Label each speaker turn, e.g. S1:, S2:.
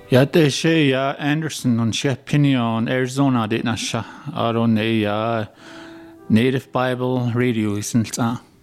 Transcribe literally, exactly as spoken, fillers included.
S1: Ja, det sé ja Anderson an sé Pinion Arizona dit na se ar on é ja Native Bible Radio isn't ça.